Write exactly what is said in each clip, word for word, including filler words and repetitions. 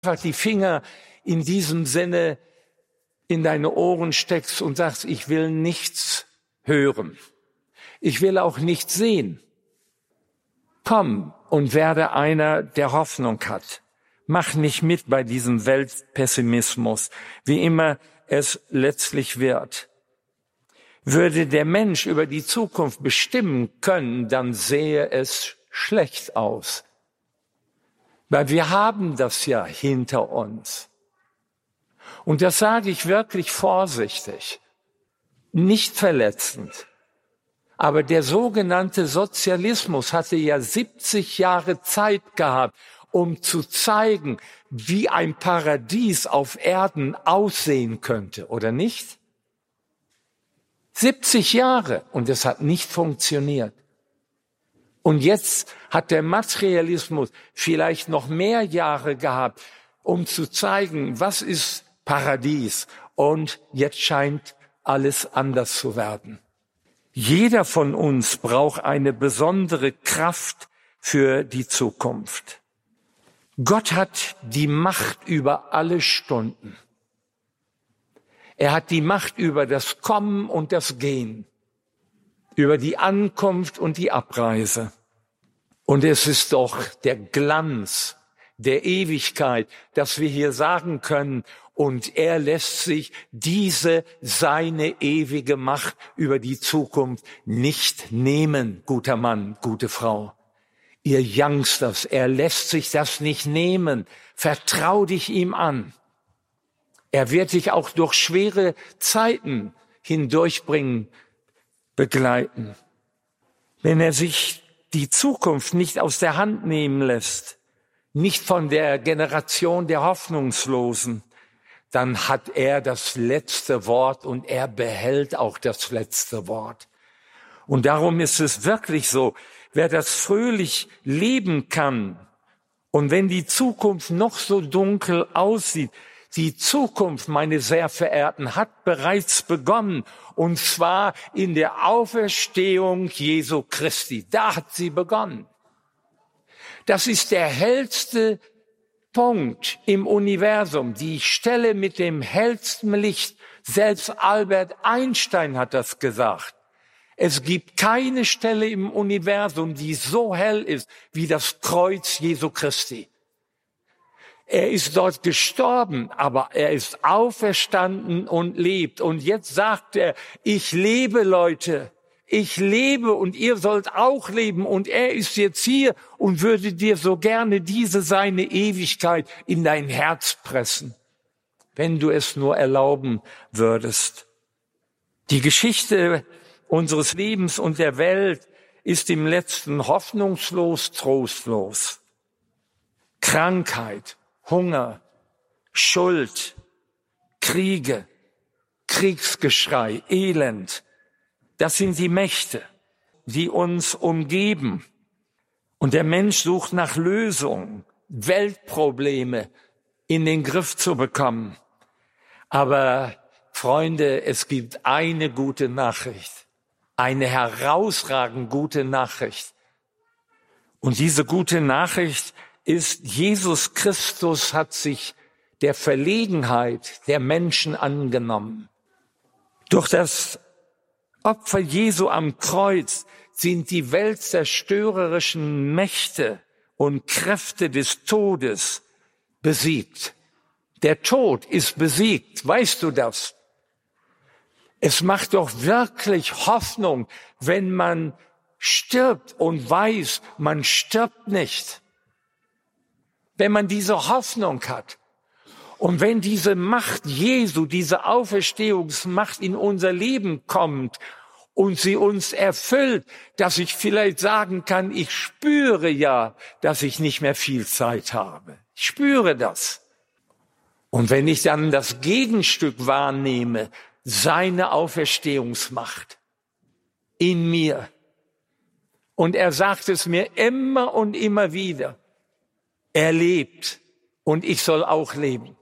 einfach die Finger in diesem Sinne in deine Ohren steckst und sagst, ich will nichts hören. Ich will auch nichts sehen. Komm und werde einer, der Hoffnung hat. Mach nicht mit bei diesem Weltpessimismus, wie immer es letztlich wird. Würde der Mensch über die Zukunft bestimmen können, dann sähe es schlecht aus. Weil wir haben das ja hinter uns. Und das sage ich wirklich vorsichtig, nicht verletzend. Aber der sogenannte Sozialismus hatte ja siebzig Jahre Zeit gehabt, um zu zeigen, wie ein Paradies auf Erden aussehen könnte, oder nicht? siebzig Jahre, und es hat nicht funktioniert. Und jetzt hat der Materialismus vielleicht noch mehr Jahre gehabt, um zu zeigen, was ist Paradies. Und jetzt scheint alles anders zu werden. Jeder von uns braucht eine besondere Kraft für die Zukunft. Gott hat die Macht über alle Stunden. Er hat die Macht über das Kommen und das Gehen, über die Ankunft und die Abreise. Und es ist doch der Glanz der Ewigkeit, dass wir hier sagen können, und er lässt sich diese, seine ewige Macht über die Zukunft nicht nehmen, guter Mann, gute Frau. Ihr Youngsters, er lässt sich das nicht nehmen. Vertrau dich ihm an. Er wird dich auch durch schwere Zeiten hindurchbringen, begleiten. Wenn er sich die Zukunft nicht aus der Hand nehmen lässt, nicht von der Generation der Hoffnungslosen, dann hat er das letzte Wort und er behält auch das letzte Wort. Und darum ist es wirklich so, wer das fröhlich leben kann und wenn die Zukunft noch so dunkel aussieht, die Zukunft, meine sehr Verehrten, hat bereits begonnen, und zwar in der Auferstehung Jesu Christi. Da hat sie begonnen. Das ist der hellste Punkt im Universum, die Stelle mit dem hellsten Licht. Selbst Albert Einstein hat das gesagt. Es gibt keine Stelle im Universum, die so hell ist wie das Kreuz Jesu Christi. Er ist dort gestorben, aber er ist auferstanden und lebt. Und jetzt sagt er, ich lebe, Leute, ich lebe und ihr sollt auch leben. Und er ist jetzt hier und würde dir so gerne diese seine Ewigkeit in dein Herz pressen, wenn du es nur erlauben würdest. Die Geschichte unseres Lebens und der Welt ist im Letzten hoffnungslos, trostlos. Krankheit, Hunger, Schuld, Kriege, Kriegsgeschrei, Elend, das sind die Mächte, die uns umgeben. Und der Mensch sucht nach Lösungen, Weltprobleme in den Griff zu bekommen. Aber Freunde, es gibt eine gute Nachricht, eine herausragend gute Nachricht. Und diese gute Nachricht ist, Jesus Christus hat sich der Verlegenheit der Menschen angenommen. Durch das Opfer Jesu am Kreuz sind die weltzerstörerischen Mächte und Kräfte des Todes besiegt. Der Tod ist besiegt, weißt du das? Es macht doch wirklich Hoffnung, wenn man stirbt und weiß, man stirbt nicht. Wenn man diese Hoffnung hat und wenn diese Macht Jesu, diese Auferstehungsmacht in unser Leben kommt und sie uns erfüllt, dass ich vielleicht sagen kann, ich spüre ja, dass ich nicht mehr viel Zeit habe. Ich spüre das. Und wenn ich dann das Gegenstück wahrnehme, seine Auferstehungsmacht in mir, und er sagt es mir immer und immer wieder, er lebt und ich soll auch leben.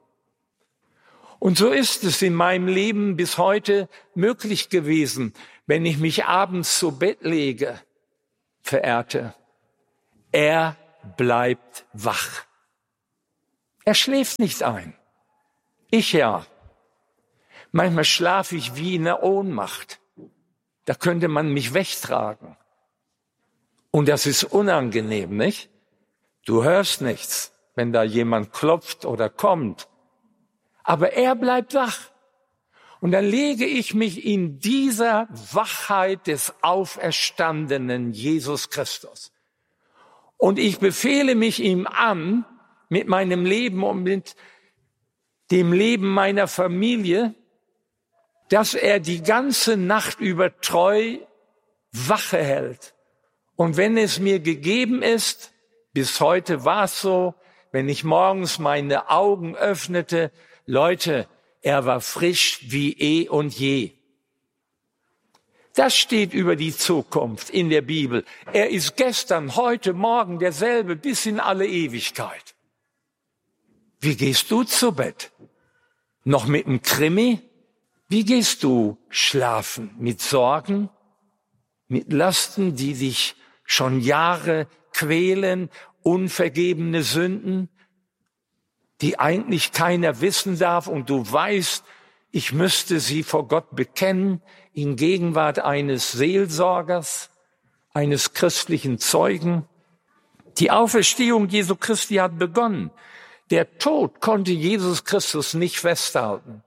Und so ist es in meinem Leben bis heute möglich gewesen, wenn ich mich abends zu Bett lege, Verehrte. Er bleibt wach. Er schläft nicht ein. Ich ja. Manchmal schlafe ich wie in der Ohnmacht. Da könnte man mich wegtragen. Und das ist unangenehm, nicht? Du hörst nichts, wenn da jemand klopft oder kommt. Aber er bleibt wach. Und dann lege ich mich in dieser Wachheit des auferstandenen Jesus Christus. Und ich befehle mich ihm an, mit meinem Leben und mit dem Leben meiner Familie, dass er die ganze Nacht über treu Wache hält. Und wenn es mir gegeben ist, bis heute war es so, wenn ich morgens meine Augen öffnete, Leute, er war frisch wie eh und je. Das steht über die Zukunft in der Bibel. Er ist gestern, heute, morgen derselbe bis in alle Ewigkeit. Wie gehst du zu Bett? Noch mit einem Krimi? Wie gehst du schlafen? Mit Sorgen? Mit Lasten, die dich schon Jahre quälen? Unvergebene Sünden, die eigentlich keiner wissen darf und du weißt, ich müsste sie vor Gott bekennen, in Gegenwart eines Seelsorgers, eines christlichen Zeugen. Die Auferstehung Jesu Christi hat begonnen. Der Tod konnte Jesus Christus nicht festhalten.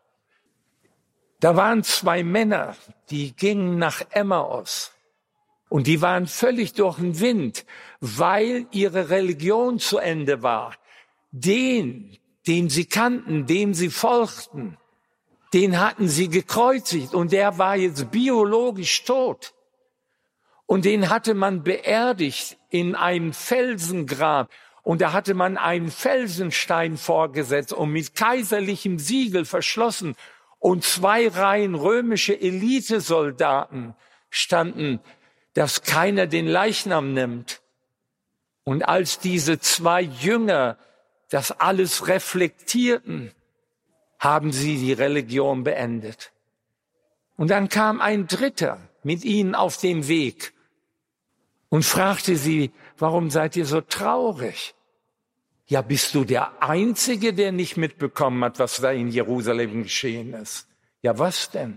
Da waren zwei Männer, die gingen nach Emmaus. Und die waren völlig durch den Wind, weil ihre Religion zu Ende war. Den, den sie kannten, dem sie folgten, den hatten sie gekreuzigt und der war jetzt biologisch tot. Und den hatte man beerdigt in einem Felsengrab. Und da hatte man einen Felsenstein vorgesetzt und mit kaiserlichem Siegel verschlossen. Und zwei Reihen römische Elitesoldaten standen, dass keiner den Leichnam nimmt. Und als diese zwei Jünger das alles reflektierten, haben sie die Religion beendet. Und dann kam ein Dritter mit ihnen auf dem Weg und fragte sie, warum seid ihr so traurig? Ja, bist du der Einzige, der nicht mitbekommen hat, was da in Jerusalem geschehen ist? Ja, was denn?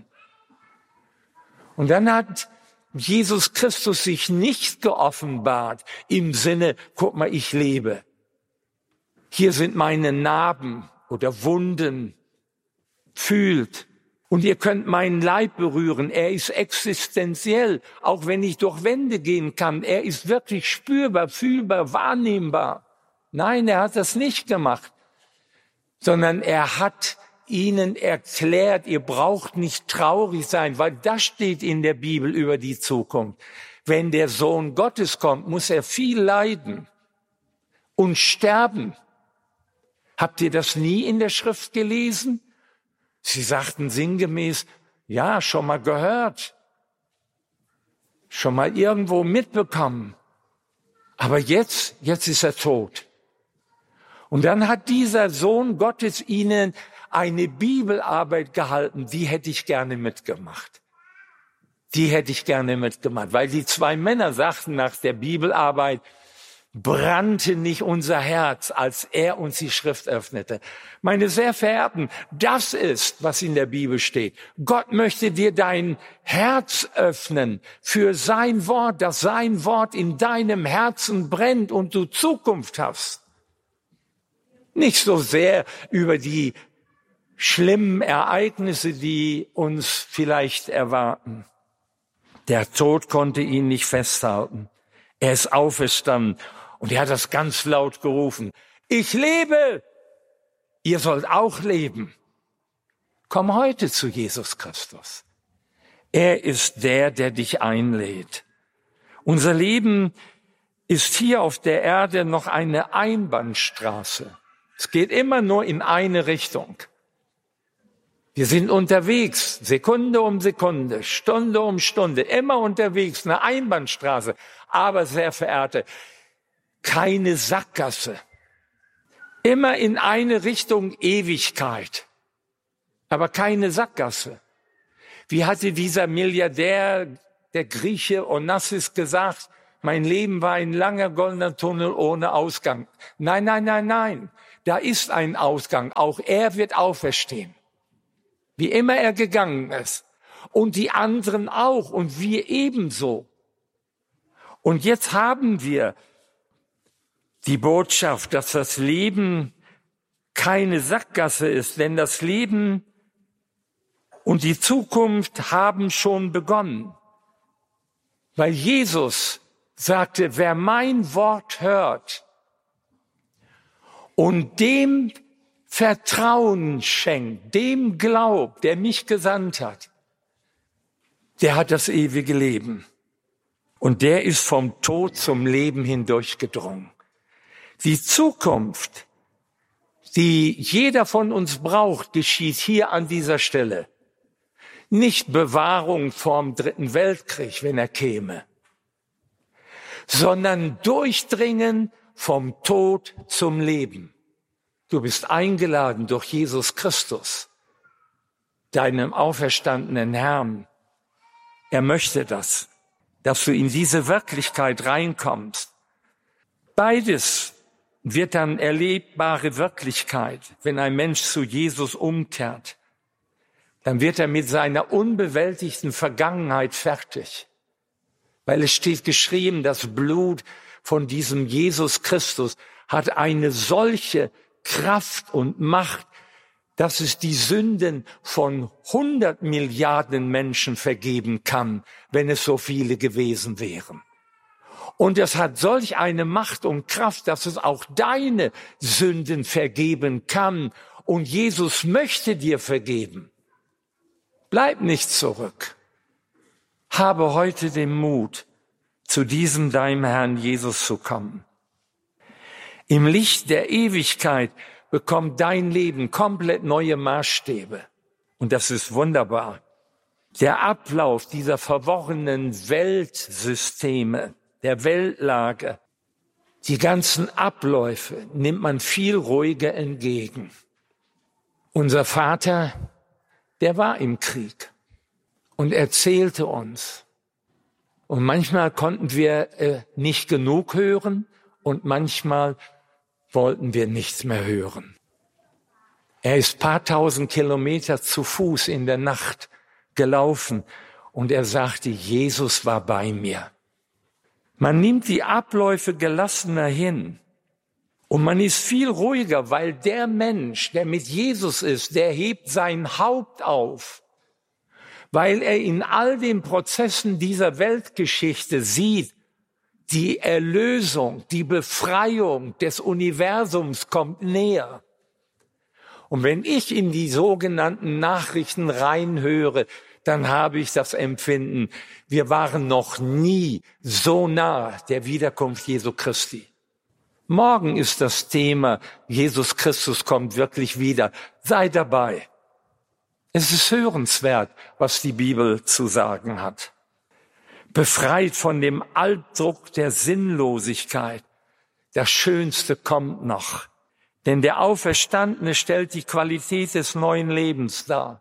Und dann hat Jesus Christus sich nicht geoffenbart im Sinne, guck mal, ich lebe. Hier sind meine Narben oder Wunden. Fühlt. Und ihr könnt meinen Leib berühren. Er ist existenziell, auch wenn ich durch Wände gehen kann. Er ist wirklich spürbar, fühlbar, wahrnehmbar. Nein, er hat das nicht gemacht, sondern er hat ihnen erklärt, ihr braucht nicht traurig sein, weil das steht in der Bibel über die Zukunft. Wenn der Sohn Gottes kommt, muss er viel leiden und sterben. Habt ihr das nie in der Schrift gelesen? Sie sagten sinngemäß, ja, schon mal gehört, schon mal irgendwo mitbekommen. Aber jetzt, jetzt ist er tot. Und dann hat dieser Sohn Gottes ihnen eine Bibelarbeit gehalten, die hätte ich gerne mitgemacht. Die hätte ich gerne mitgemacht, weil die zwei Männer sagten nach der Bibelarbeit, brannte nicht unser Herz, als er uns die Schrift öffnete. Meine sehr Verehrten, das ist, was in der Bibel steht. Gott möchte dir dein Herz öffnen für sein Wort, dass sein Wort in deinem Herzen brennt und du Zukunft hast. Nicht so sehr über die schlimmen Ereignisse, die uns vielleicht erwarten. Der Tod konnte ihn nicht festhalten. Er ist auferstanden. Und er hat das ganz laut gerufen. Ich lebe! Ihr sollt auch leben. Komm heute zu Jesus Christus. Er ist der, der dich einlädt. Unser Leben ist hier auf der Erde noch eine Einbahnstraße. Es geht immer nur in eine Richtung. Wir sind unterwegs, Sekunde um Sekunde, Stunde um Stunde, immer unterwegs, eine Einbahnstraße. Aber, sehr Verehrte, keine Sackgasse. Immer in eine Richtung Ewigkeit. Aber keine Sackgasse. Wie hatte dieser Milliardär, der Grieche Onassis gesagt, mein Leben war ein langer goldener Tunnel ohne Ausgang. Nein, nein, nein, nein. da ist ein Ausgang. Auch er wird auferstehen. Wie immer er gegangen ist. Und die anderen auch und wir ebenso. Und jetzt haben wir die Botschaft, dass das Leben keine Sackgasse ist, denn das Leben und die Zukunft haben schon begonnen. Weil Jesus sagte, wer mein Wort hört und dem Vertrauen schenkt, dem glaubt, der mich gesandt hat, der hat das ewige Leben. Und der ist vom Tod zum Leben hindurchgedrungen. Die Zukunft, die jeder von uns braucht, geschieht hier an dieser Stelle. Nicht Bewahrung vorm Dritten Weltkrieg, wenn er käme, sondern Durchdringen vom Tod zum Leben. Du bist eingeladen durch Jesus Christus, deinem auferstandenen Herrn. Er möchte das, dass du in diese Wirklichkeit reinkommst. Beides wird dann erlebbare Wirklichkeit, wenn ein Mensch zu Jesus umkehrt. Dann wird er mit seiner unbewältigten Vergangenheit fertig. Weil es steht geschrieben, das Blut von diesem Jesus Christus hat eine solche Kraft und Macht, dass es die Sünden von hundert Milliarden Menschen vergeben kann, wenn es so viele gewesen wären. Und es hat solch eine Macht und Kraft, dass es auch deine Sünden vergeben kann. Und Jesus möchte dir vergeben. Bleib nicht zurück. Habe heute den Mut, zu diesem deinem Herrn Jesus zu kommen. Im Licht der Ewigkeit bekommt dein Leben komplett neue Maßstäbe. Und das ist wunderbar. Der Ablauf dieser verworrenen Weltsysteme, der Weltlage, die ganzen Abläufe nimmt man viel ruhiger entgegen. Unser Vater, der war im Krieg und erzählte uns. Und manchmal konnten wir äh, nicht genug hören und manchmal wollten wir nichts mehr hören. Er ist paar tausend Kilometer zu Fuß in der Nacht gelaufen und er sagte, Jesus war bei mir. Man nimmt die Abläufe gelassener hin und man ist viel ruhiger, weil der Mensch, der mit Jesus ist, der hebt sein Haupt auf, weil er in all den Prozessen dieser Weltgeschichte sieht, die Erlösung, die Befreiung des Universums kommt näher. Und wenn ich in die sogenannten Nachrichten reinhöre, dann habe ich das Empfinden, wir waren noch nie so nah der Wiederkunft Jesu Christi. Morgen ist das Thema, Jesus Christus kommt wirklich wieder. Sei dabei. Es ist hörenswert, was die Bibel zu sagen hat. Befreit von dem Albdruck der Sinnlosigkeit. Das Schönste kommt noch. Denn der Auferstandene stellt die Qualität des neuen Lebens dar.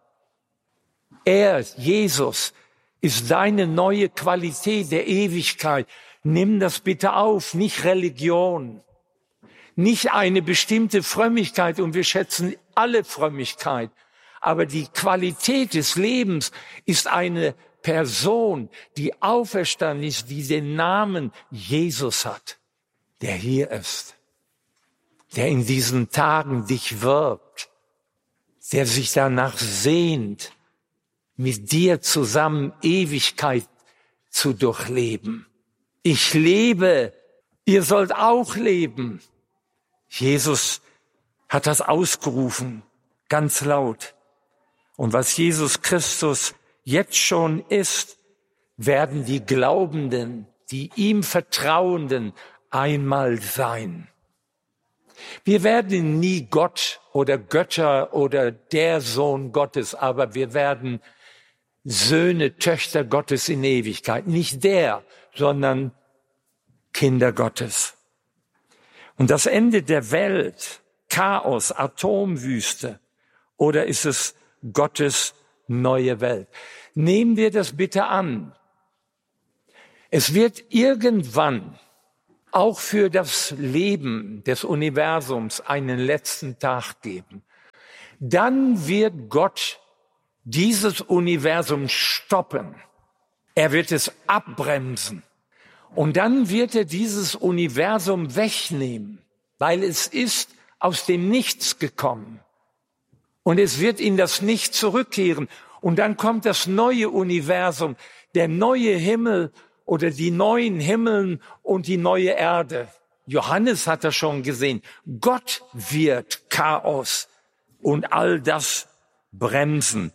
Er, Jesus, ist deine neue Qualität der Ewigkeit. Nimm das bitte auf, nicht Religion, nicht eine bestimmte Frömmigkeit, und wir schätzen alle Frömmigkeit. Aber die Qualität des Lebens ist eine Person, die auferstanden ist, die den Namen Jesus hat, der hier ist, der in diesen Tagen dich wirbt, der sich danach sehnt, mit dir zusammen Ewigkeit zu durchleben. Ich lebe, ihr sollt auch leben. Jesus hat das ausgerufen, ganz laut. Und was Jesus Christus jetzt schon ist, werden die Glaubenden, die ihm Vertrauenden einmal sein. Wir werden nie Gott oder Götter oder der Sohn Gottes, aber wir werden Söhne, Töchter Gottes in Ewigkeit. Nicht der, sondern Kinder Gottes. Und das Ende der Welt, Chaos, Atomwüste, oder ist es Gottes neue Welt? Nehmen wir das bitte an. Es wird irgendwann auch für das Leben des Universums einen letzten Tag geben. Dann wird Gott dieses Universum stoppen. Er wird es abbremsen. Und dann wird er dieses Universum wegnehmen, weil es ist aus dem Nichts gekommen. Und es wird in das Nichts zurückkehren. Und dann kommt das neue Universum, der neue Himmel oder die neuen Himmeln und die neue Erde. Johannes hat das schon gesehen. Gott wird Chaos und all das bremsen.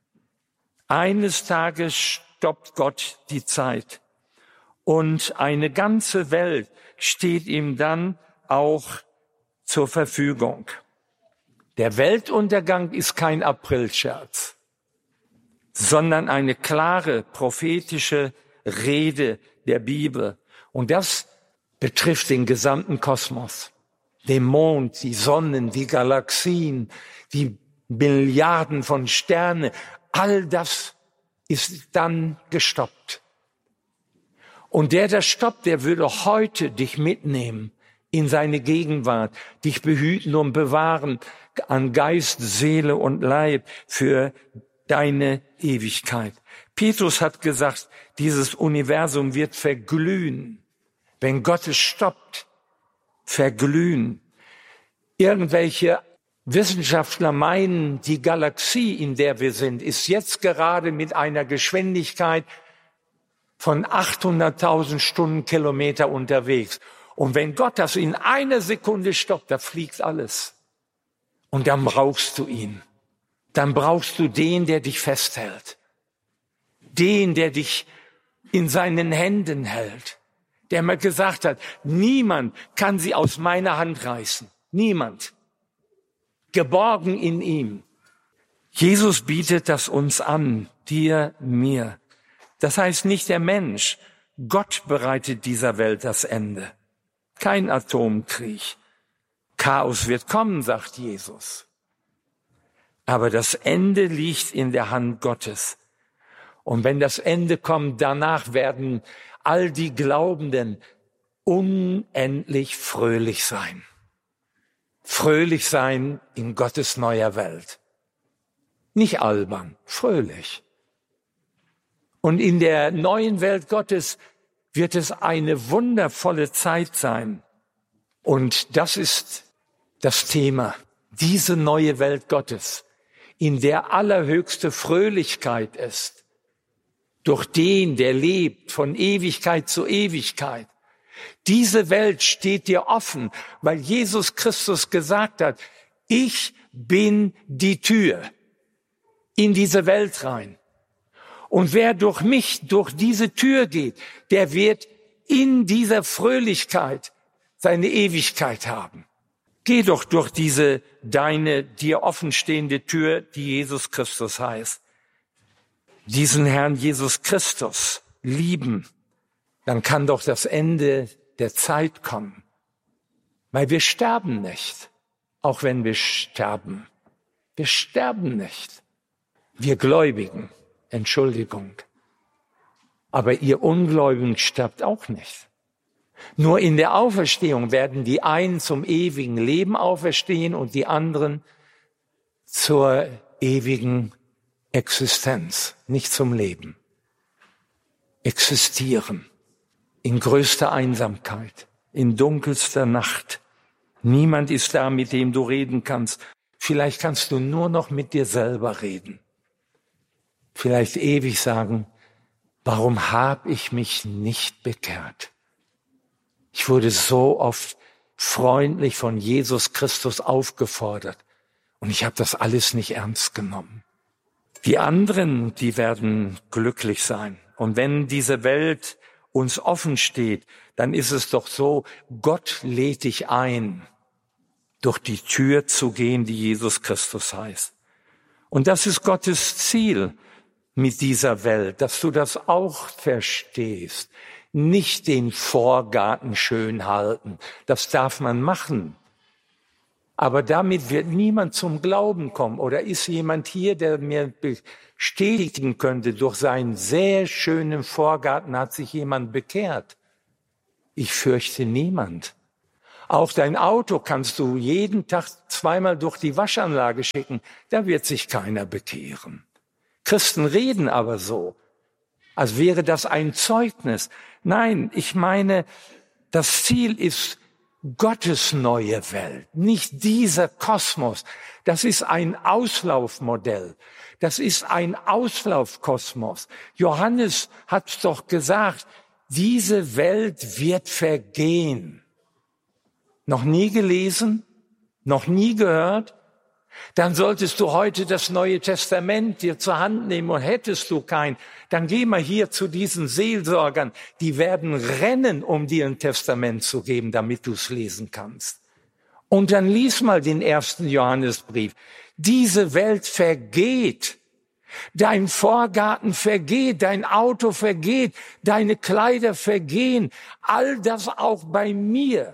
Eines Tages stoppt Gott die Zeit. Und eine ganze Welt steht ihm dann auch zur Verfügung. Der Weltuntergang ist kein Aprilscherz, sondern eine klare prophetische Rede der Bibel. Und das betrifft den gesamten Kosmos. Den Mond, die Sonnen, die Galaxien, die Milliarden von Sternen. All das ist dann gestoppt. Und der, der stoppt, der würde heute dich mitnehmen in seine Gegenwart, dich behüten und bewahren an Geist, Seele und Leib für deine Ewigkeit. Petrus hat gesagt, dieses Universum wird verglühen. Wenn Gott es stoppt, verglühen. Irgendwelche Wissenschaftler meinen, die Galaxie, in der wir sind, ist jetzt gerade mit einer Geschwindigkeit von achthunderttausend Stundenkilometer unterwegs. Und wenn Gott das in einer Sekunde stoppt, da fliegt alles. Und dann brauchst du ihn. Dann brauchst du den, der dich festhält. Den, der dich in seinen Händen hält. Der mir gesagt hat, niemand kann sie aus meiner Hand reißen. Niemand. Geborgen in ihm. Jesus bietet das uns an, dir, mir. Das heißt nicht der Mensch. Gott bereitet dieser Welt das Ende. Kein Atomkrieg. Chaos wird kommen, sagt Jesus. Aber das Ende liegt in der Hand Gottes. Und wenn das Ende kommt, danach werden all die Glaubenden unendlich fröhlich sein. Fröhlich sein in Gottes neuer Welt. Nicht albern, fröhlich. Und in der neuen Welt Gottes wird es eine wundervolle Zeit sein. Und das ist das Thema, diese neue Welt Gottes, in der allerhöchste Fröhlichkeit ist, durch den, der lebt von Ewigkeit zu Ewigkeit. Diese Welt steht dir offen, weil Jesus Christus gesagt hat, ich bin die Tür in diese Welt rein. Und wer durch mich, durch diese Tür geht, der wird in dieser Fröhlichkeit seine Ewigkeit haben. Geh doch durch diese deine, dir offenstehende Tür, die Jesus Christus heißt. Diesen Herrn Jesus Christus lieben, dann kann doch das Ende der Zeit kommen. Weil wir sterben nicht, auch wenn wir sterben. Wir sterben nicht. Wir Gläubigen. Entschuldigung. Aber ihr Ungläubigen sterbt auch nicht. Nur in der Auferstehung werden die einen zum ewigen Leben auferstehen und die anderen zur ewigen Existenz, nicht zum Leben. Existieren in größter Einsamkeit, in dunkelster Nacht. Niemand ist da, mit dem du reden kannst. Vielleicht kannst du nur noch mit dir selber reden. Vielleicht ewig sagen, warum habe ich mich nicht bekehrt? Ich wurde so oft freundlich von Jesus Christus aufgefordert und ich habe das alles nicht ernst genommen. Die anderen, die werden glücklich sein. Und wenn diese Welt uns offen steht, dann ist es doch so, Gott lädt dich ein, durch die Tür zu gehen, die Jesus Christus heißt. Und das ist Gottes Ziel mit dieser Welt, dass du das auch verstehst. Nicht den Vorgarten schön halten, das darf man machen. Aber damit wird niemand zum Glauben kommen. Oder ist jemand hier, der mir bestätigen könnte, durch seinen sehr schönen Vorgarten hat sich jemand bekehrt? Ich fürchte niemand. Auch dein Auto kannst du jeden Tag zweimal durch die Waschanlage schicken. Da wird sich keiner bekehren. Christen reden aber so, als wäre das ein Zeugnis. Nein, ich meine, das Ziel ist Gottes neue Welt, nicht dieser Kosmos. Das ist ein Auslaufmodell. Das ist ein Auslaufkosmos. Johannes hat's doch gesagt, diese Welt wird vergehen. Noch nie gelesen? Noch nie gehört? Dann solltest du heute das Neue Testament dir zur Hand nehmen und hättest du kein, dann geh mal hier zu diesen Seelsorgern, die werden rennen, um dir ein Testament zu geben, damit du es lesen kannst. Und dann lies mal den ersten Johannesbrief. Diese Welt vergeht. Dein Vorgarten vergeht, dein Auto vergeht, deine Kleider vergehen. All das auch bei mir.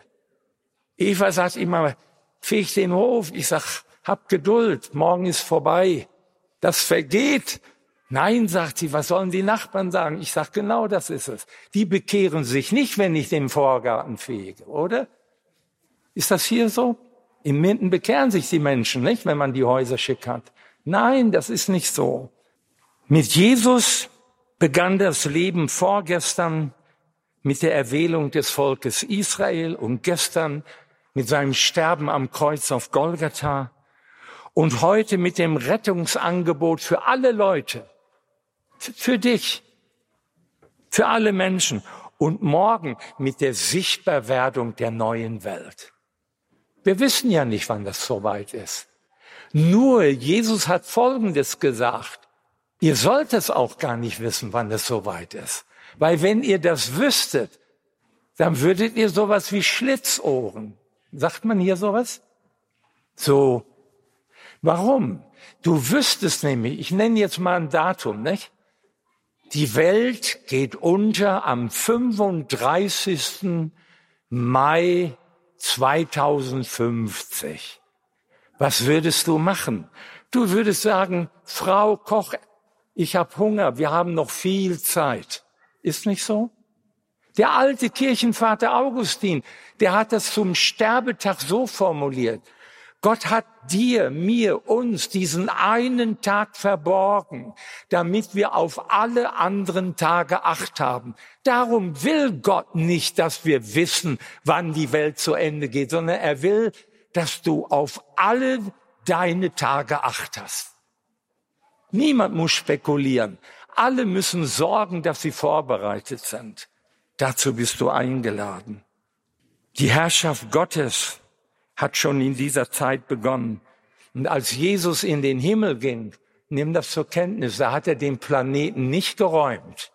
Eva sagt immer, feg den Hof. Ich sag, hab Geduld, morgen ist vorbei. Das vergeht. Nein, sagt sie, was sollen die Nachbarn sagen? Ich sag, genau das ist es. Die bekehren sich nicht, wenn ich den Vorgarten fege, oder? Ist das hier so? In Minden bekehren sich die Menschen, nicht, wenn man die Häuser schick hat. Nein, das ist nicht so. Mit Jesus begann das Leben vorgestern mit der Erwählung des Volkes Israel und gestern mit seinem Sterben am Kreuz auf Golgatha und heute mit dem Rettungsangebot für alle Leute, für dich, für alle Menschen und morgen mit der Sichtbarwerdung der neuen Welt. Wir wissen ja nicht, wann das soweit ist. Nur Jesus hat Folgendes gesagt. Ihr sollt es auch gar nicht wissen, wann es soweit ist. Weil wenn ihr das wüsstet, dann würdet ihr sowas wie Schlitzohren. Sagt man hier sowas? So. Warum? Du wüsstest nämlich, ich nenne jetzt mal ein Datum, nicht? Die Welt geht unter am fünfunddreißigsten Mai zweitausendfünfzig. Was würdest du machen? Du würdest sagen, Frau Koch, ich habe Hunger, wir haben noch viel Zeit. Ist nicht so? Der alte Kirchenvater Augustin, der hat das zum Sterbetag so formuliert. Gott hat dir, mir, uns diesen einen Tag verborgen, damit wir auf alle anderen Tage Acht haben. Darum will Gott nicht, dass wir wissen, wann die Welt zu Ende geht, sondern er will, dass du auf alle deine Tage Acht hast. Niemand muss spekulieren. Alle müssen sorgen, dass sie vorbereitet sind. Dazu bist du eingeladen. Die Herrschaft Gottes hat schon in dieser Zeit begonnen. Und als Jesus in den Himmel ging, nimm das zur Kenntnis, da hat er den Planeten nicht geräumt.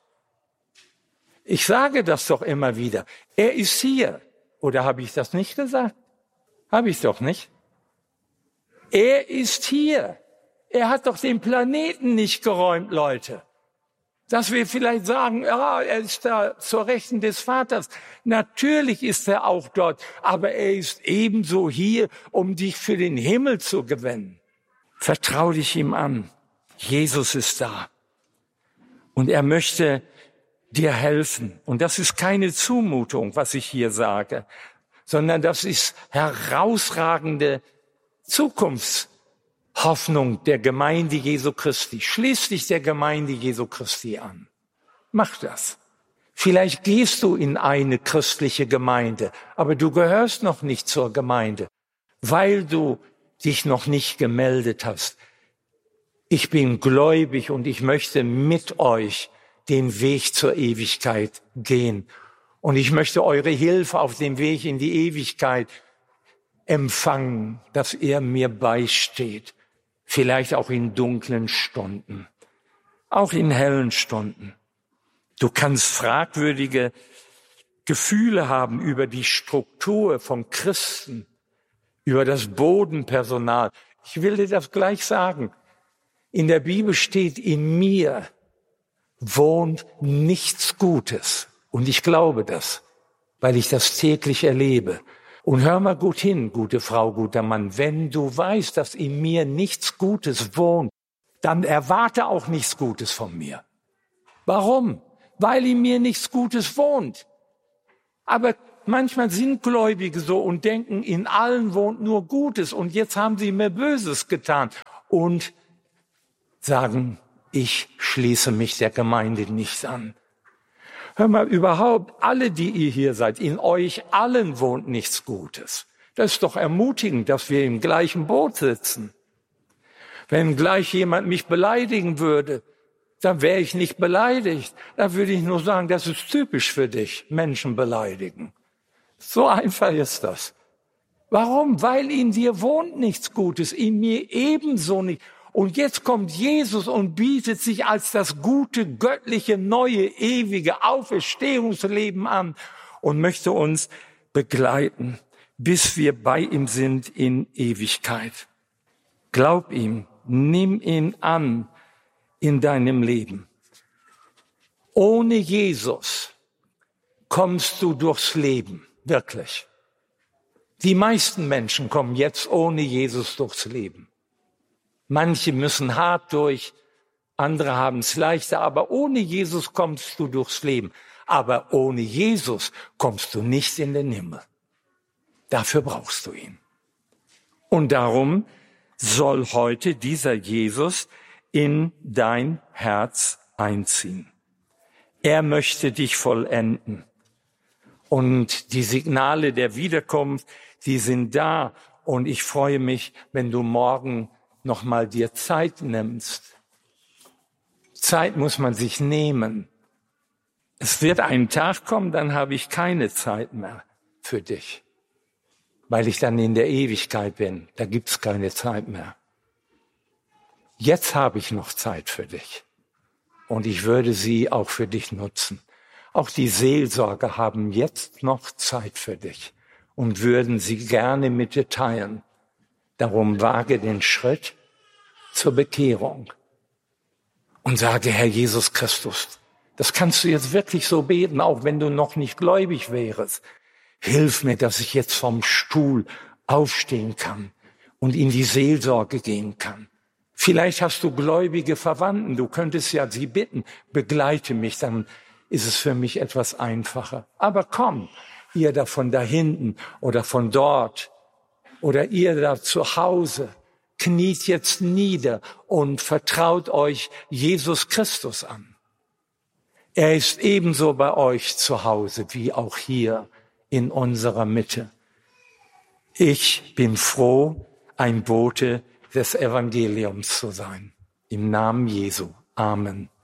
Ich sage das doch immer wieder. Er ist hier. Oder habe ich das nicht gesagt? Habe ich doch nicht. Er ist hier. Er hat doch den Planeten nicht geräumt, Leute. Dass wir vielleicht sagen, ja, er ist da zur Rechten des Vaters. Natürlich ist er auch dort, aber er ist ebenso hier, um dich für den Himmel zu gewinnen. Vertrau dich ihm an. Jesus ist da. Und er möchte dir helfen. Und das ist keine Zumutung, was ich hier sage, sondern das ist herausragende Zukunftshoffnung der Gemeinde Jesu Christi. Schließ dich der Gemeinde Jesu Christi an. Mach das. Vielleicht gehst du in eine christliche Gemeinde, aber du gehörst noch nicht zur Gemeinde, weil du dich noch nicht gemeldet hast. Ich bin gläubig und ich möchte mit euch den Weg zur Ewigkeit gehen. Und ich möchte eure Hilfe auf dem Weg in die Ewigkeit empfangen, dass er mir beisteht. Vielleicht auch in dunklen Stunden, auch in hellen Stunden. Du kannst fragwürdige Gefühle haben über die Struktur von Christen, über das Bodenpersonal. Ich will dir das gleich sagen. In der Bibel steht, in mir wohnt nichts Gutes. Und ich glaube das, weil ich das täglich erlebe. Und hör mal gut hin, gute Frau, guter Mann. Wenn du weißt, dass in mir nichts Gutes wohnt, dann erwarte auch nichts Gutes von mir. Warum? Weil in mir nichts Gutes wohnt. Aber manchmal sind Gläubige so und denken, in allen wohnt nur Gutes und jetzt haben sie mir Böses getan und sagen, ich schließe mich der Gemeinde nicht an. Hör mal, überhaupt, alle, die ihr hier seid, in euch allen wohnt nichts Gutes. Das ist doch ermutigend, dass wir im gleichen Boot sitzen. Wenn gleich jemand mich beleidigen würde, dann wäre ich nicht beleidigt. Dann würde ich nur sagen, das ist typisch für dich, Menschen beleidigen. So einfach ist das. Warum? Weil in dir wohnt nichts Gutes, in mir ebenso nicht. Und jetzt kommt Jesus und bietet sich als das gute, göttliche, neue, ewige Auferstehungsleben an und möchte uns begleiten, bis wir bei ihm sind in Ewigkeit. Glaub ihm, nimm ihn an in deinem Leben. Ohne Jesus kommst du durchs Leben, wirklich. Die meisten Menschen kommen jetzt ohne Jesus durchs Leben. Manche müssen hart durch, andere haben es leichter, aber ohne Jesus kommst du durchs Leben. Aber ohne Jesus kommst du nicht in den Himmel. Dafür brauchst du ihn. Und darum soll heute dieser Jesus in dein Herz einziehen. Er möchte dich vollenden. Und die Signale der Wiederkunft, die sind da. Und ich freue mich, wenn du morgen noch mal dir Zeit nimmst. Zeit muss man sich nehmen. Es wird ein Tag kommen, dann habe ich keine Zeit mehr für dich, weil ich dann in der Ewigkeit bin. Da gibt's keine Zeit mehr. Jetzt habe ich noch Zeit für dich und ich würde sie auch für dich nutzen. Auch die Seelsorger haben jetzt noch Zeit für dich und würden sie gerne mit dir teilen. Darum wage den Schritt zur Bekehrung und sage, Herr Jesus Christus, das kannst du jetzt wirklich so beten, auch wenn du noch nicht gläubig wärst. Hilf mir, dass ich jetzt vom Stuhl aufstehen kann und in die Seelsorge gehen kann. Vielleicht hast du gläubige Verwandten, du könntest ja sie bitten, begleite mich, dann ist es für mich etwas einfacher. Aber komm, ihr da von da hinten oder von dort oder ihr da zu Hause, kniet jetzt nieder und vertraut euch Jesus Christus an. Er ist ebenso bei euch zu Hause wie auch hier in unserer Mitte. Ich bin froh, ein Bote des Evangeliums zu sein. Im Namen Jesu. Amen.